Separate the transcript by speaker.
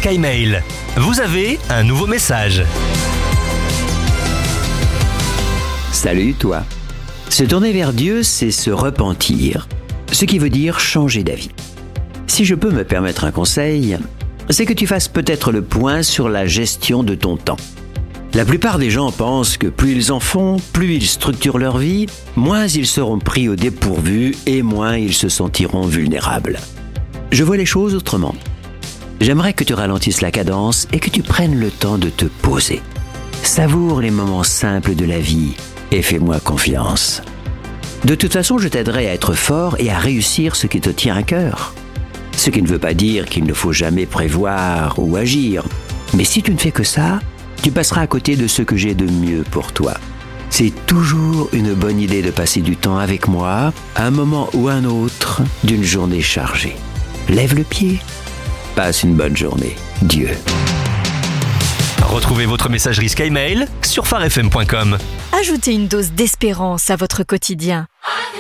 Speaker 1: SkyMail. Vous avez un nouveau message.
Speaker 2: Salut toi. Se tourner vers Dieu, c'est se repentir, ce qui veut dire changer d'avis. Si je peux me permettre un conseil, c'est que tu fasses peut-être le point sur la gestion de ton temps. La plupart des gens pensent que plus ils en font, plus ils structurent leur vie, moins ils seront pris au dépourvu et moins ils se sentiront vulnérables. Je vois les choses autrement. J'aimerais que tu ralentisses la cadence et que tu prennes le temps de te poser. Savoure les moments simples de la vie et fais-moi confiance. De toute façon, je t'aiderai à être fort et à réussir ce qui te tient à cœur. Ce qui ne veut pas dire qu'il ne faut jamais prévoir ou agir. Mais si tu ne fais que ça, tu passeras à côté de ce que j'ai de mieux pour toi. C'est toujours une bonne idée de passer du temps avec moi, à un moment ou un autre d'une journée chargée. Lève le pied. Passe une bonne journée. Dieu.
Speaker 1: Retrouvez votre messagerie SkyMail sur farfm.com.
Speaker 3: Ajoutez une dose d'espérance à votre quotidien.